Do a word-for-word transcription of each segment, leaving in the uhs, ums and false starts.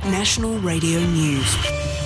National Radio News.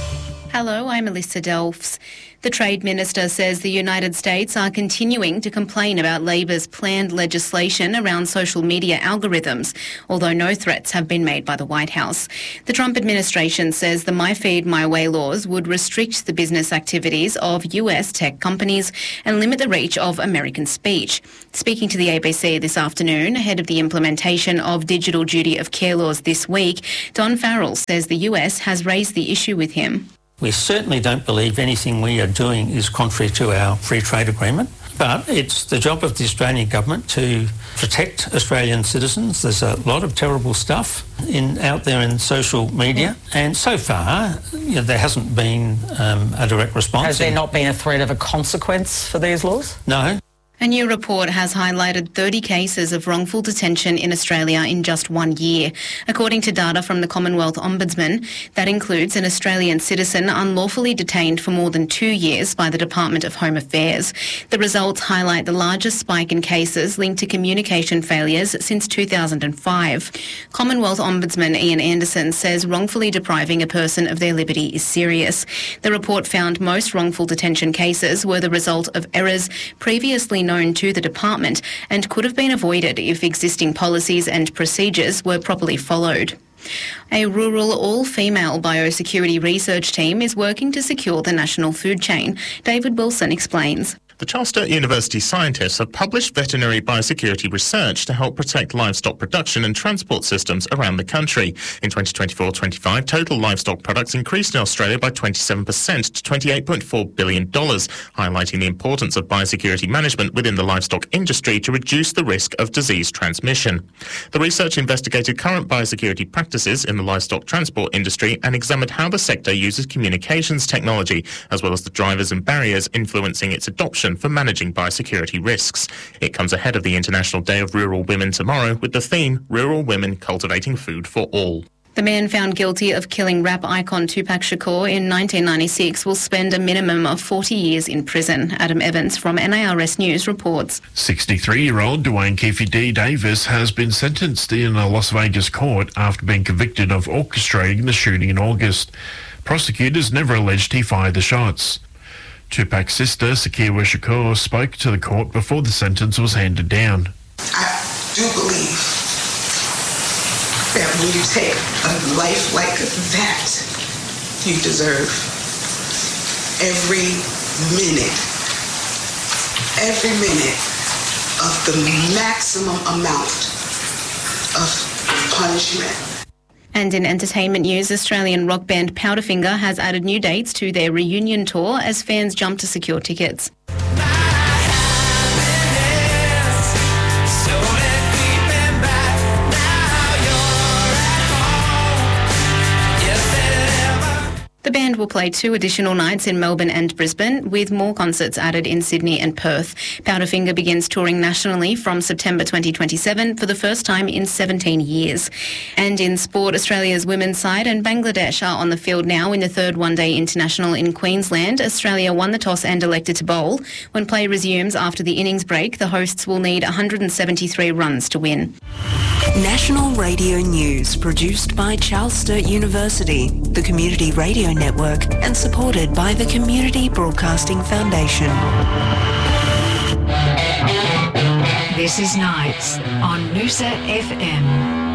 Hello, I'm Alyssa Delphs. The Trade Minister says the United States are continuing to complain about Labor's planned legislation around social media algorithms, although no threats have been made by the White House. The Trump administration says the My Feed, My Way laws would restrict the business activities of U S tech companies and limit the reach of American speech. Speaking to the A B C this afternoon, ahead of the implementation of digital duty of care laws this week, Don Farrell says the U S has raised the issue with him. We certainly don't believe anything we are doing is contrary to our free trade agreement, but it's the job of the Australian government to protect Australian citizens. There's a lot of terrible stuff in out there in social media, and so far you know, there hasn't been um, a direct response. Has there not been a threat of a consequence for these laws? No. A new report has highlighted thirty cases of wrongful detention in Australia in just one year. According to data from the Commonwealth Ombudsman, that includes an Australian citizen unlawfully detained for more than two years by the Department of Home Affairs. The results highlight the largest spike in cases linked to communication failures since two thousand five. Commonwealth Ombudsman Ian Anderson says wrongfully depriving a person of their liberty is serious. The report found most wrongful detention cases were the result of errors previously known to the department and could have been avoided if existing policies and procedures were properly followed. A rural all-female biosecurity research team is working to secure the national food chain. David Wilson explains. The Charles Sturt University scientists have published veterinary biosecurity research to help protect livestock production and transport systems around the country. In twenty twenty-four twenty-five, total livestock products increased in Australia by twenty-seven percent to twenty-eight point four billion dollars, highlighting the importance of biosecurity management within the livestock industry to reduce the risk of disease transmission. The research investigated current biosecurity practices in the livestock transport industry and examined how the sector uses communications technology, as well as the drivers and barriers influencing its adoption for managing biosecurity risks. It comes ahead of the International Day of Rural Women tomorrow with the theme Rural Women Cultivating Food for All. The man found guilty of killing rap icon Tupac Shakur in nineteen ninety-six will spend a minimum of forty years in prison. Adam Evans from N A R S News reports. sixty-three-year-old Dwayne Keefe D. Davis has been sentenced in a Las Vegas court after being convicted of orchestrating the shooting in August. Prosecutors never alleged he fired the shots. Tupac's sister, Sakira Shakur, spoke to the court before the sentence was handed down. I do believe that when you take a life like that, you deserve every minute, every minute of the maximum amount of punishment. And in entertainment news, Australian rock band Powderfinger has added new dates to their reunion tour as fans jump to secure tickets. The band will play two additional nights in Melbourne and Brisbane, with more concerts added in Sydney and Perth. Powderfinger begins touring nationally from September twenty twenty-seven for the first time in seventeen years. And in sport, Australia's women's side and Bangladesh are on the field now in the third one-day international in Queensland. Australia won the toss and elected to bowl. When play resumes after the innings break, the hosts will need one hundred seventy-three runs to win. National Radio News, produced by Charles Sturt University, the Community Radio Network, and supported by the Community Broadcasting Foundation. This is Nights on Noosa F M.